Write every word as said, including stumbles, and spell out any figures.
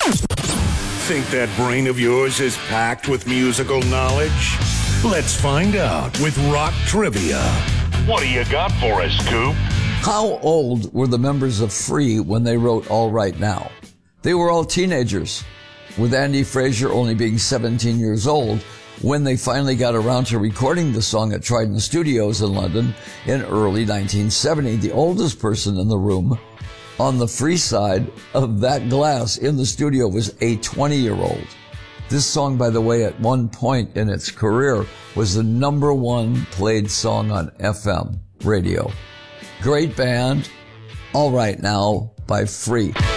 Think that brain of yours is packed with musical knowledge? Let's find out with Rock Trivia. What do you got for us, Coop? How old were the members of Free when they wrote All Right Now? They were all teenagers, with Andy Fraser only being seventeen years old when they finally got around to recording the song at Trident Studios in London in early nineteen seventy. The oldest person in the room on the Free side of that glass in the studio was a twenty-year-old. This song, by the way, at one point in its career, was the number one played song on F M radio. Great band, All Right Now by Free.